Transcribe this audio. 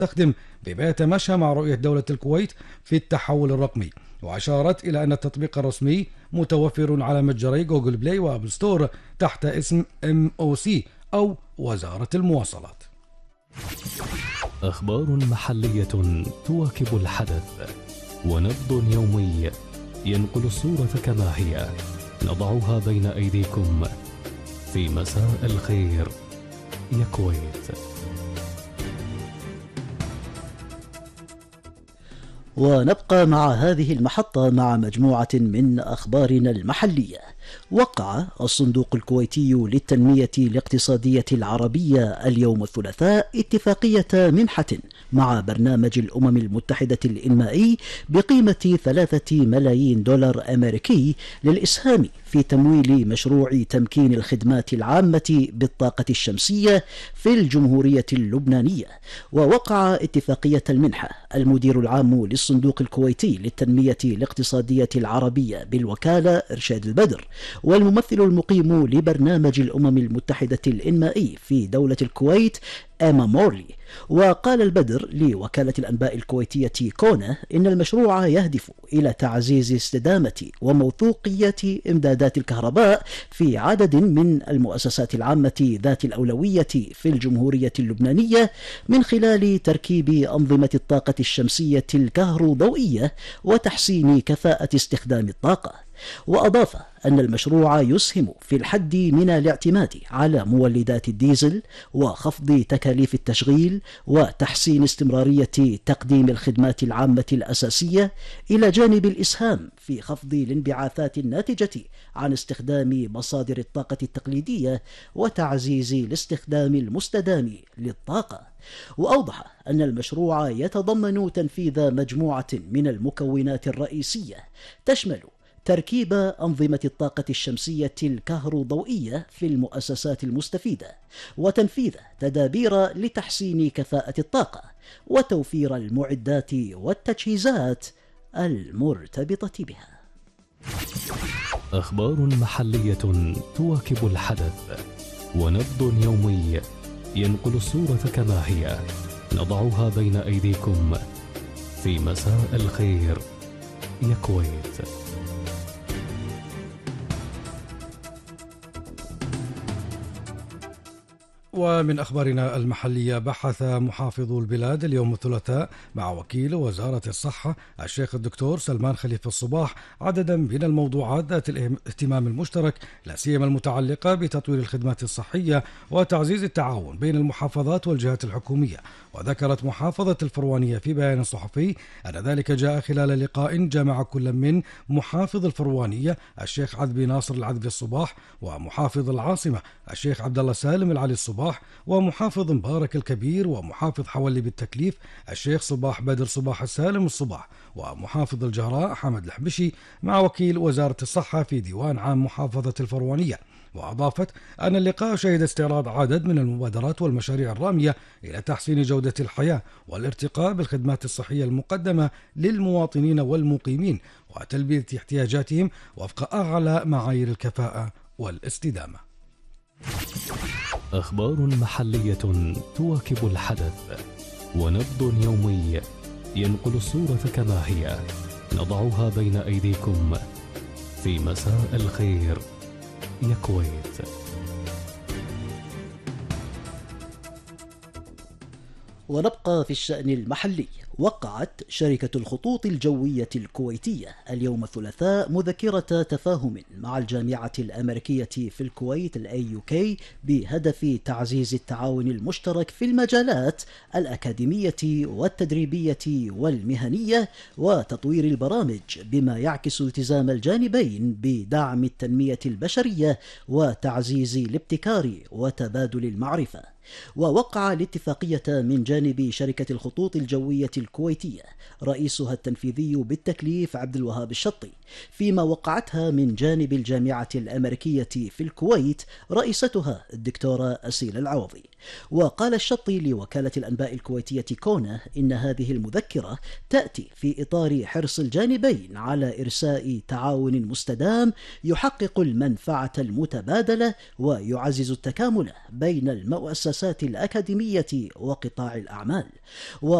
المستخدم بما يتماشى مع رؤية دولة الكويت في التحول الرقمي. وأشارت إلى أن التطبيق الرسمي متوفر على متجري جوجل بلاي وأبل ستور تحت اسم MOC أو وزارة المواصلات. أخبار محلية تواكب الحدث ونبض يومي ينقل الصورة كما هي، نضعها بين أيديكم في مساء الخير يا كويت. ونبقى مع هذه المحطة مع مجموعة من أخبارنا المحلية. وقع الصندوق الكويتي للتنمية الاقتصادية العربية اليوم الثلاثاء اتفاقية منحة مع برنامج الأمم المتحدة الإنمائي بقيمة 3 ملايين دولار أمريكي للإسهام في تمويل مشروع تمكين الخدمات العامة بالطاقة الشمسية في الجمهورية اللبنانية. ووقع اتفاقية المنحة المدير العام للصندوق الكويتي للتنمية الاقتصادية العربية بالوكالة إرشاد البدر والممثل المقيم لبرنامج الأمم المتحدة الإنمائي في دولة الكويت أما مورلي. وقال البدر لوكالة الأنباء الكويتية كونا إن المشروع يهدف إلى تعزيز استدامة وموثوقية إمدادات الكهرباء في عدد من المؤسسات العامة ذات الأولوية في الجمهورية اللبنانية من خلال تركيب أنظمة الطاقة الشمسية الكهروضوئية وتحسين كفاءة استخدام الطاقة. وأضاف أن المشروع يسهم في الحد من الاعتماد على مولدات الديزل وخفض تكاليف التشغيل وتحسين استمرارية تقديم الخدمات العامة الأساسية، إلى جانب الإسهام في خفض الانبعاثات الناتجة عن استخدام مصادر الطاقة التقليدية وتعزيز الاستخدام المستدام للطاقة. وأوضح أن المشروع يتضمن تنفيذ مجموعة من المكونات الرئيسية تشمل تركيب أنظمة الطاقة الشمسية الكهروضوئية في المؤسسات المستفيدة، وتنفيذ تدابير لتحسين كفاءة الطاقة، وتوفير المعدات والتجهيزات المرتبطة بها. أخبار محلية تواكب الحدث ونبض يومي ينقل الصورة كما هي، نضعها بين أيديكم في مساء الخير يا كويت. ومن أخبارنا المحلية، بحث محافظ البلاد اليوم الثلاثاء مع وكيل وزارة الصحة الشيخ الدكتور سلمان خليفة الصباح عددا من الموضوعات ذات الاهتمام المشترك، لا سيما المتعلقة بتطوير الخدمات الصحية وتعزيز التعاون بين المحافظات والجهات الحكومية. وذكرت محافظة الفروانية في بيان صحفي أن ذلك جاء خلال لقاء جمع كل من محافظ الفروانية الشيخ عذبي ناصر العذبي الصباح ومحافظ العاصمة الشيخ عبد الله سالم العلي الصباح ومحافظ مبارك الكبير ومحافظ حولي بالتكليف الشيخ صباح بدر صباح السالم الصباح ومحافظ الجهراء حمد الحبشي مع وكيل وزارة الصحة في ديوان عام محافظة الفروانية. وأضافت أن اللقاء شهد استعراض عدد من المبادرات والمشاريع الرامية إلى تحسين جودة الحياة والارتقاء بالخدمات الصحية المقدمة للمواطنين والمقيمين وتلبية احتياجاتهم وفق أعلى معايير الكفاءة والاستدامة. أخبار محلية تواكب الحدث ونبض يومي ينقل الصورة كما هي، نضعها بين أيديكم في مساء الخير يا كويت. ونبقى في الشأن المحلي. وقعت شركة الخطوط الجوية الكويتية اليوم الثلاثاء مذكرة تفاهم مع الجامعة الأمريكية في الكويت الAUK بهدف تعزيز التعاون المشترك في المجالات الأكاديمية والتدريبية والمهنية وتطوير البرامج، بما يعكس التزام الجانبين بدعم التنمية البشرية وتعزيز الابتكار وتبادل المعرفة. ووقع الاتفاقية من جانب شركة الخطوط الجوية الكويتية رئيسها التنفيذي بالتكليف عبد الوهاب الشطي، فيما وقعتها من جانب الجامعة الأمريكية في الكويت رئيستها الدكتورة أسيل العوضي. وقال الشطي لوكالة الأنباء الكويتية كونا إن هذه المذكرة تأتي في إطار حرص الجانبين على إرساء تعاون مستدام يحقق المنفعة المتبادلة ويعزز التكامل بين المؤسسات الأكاديمية وقطاع الأعمال.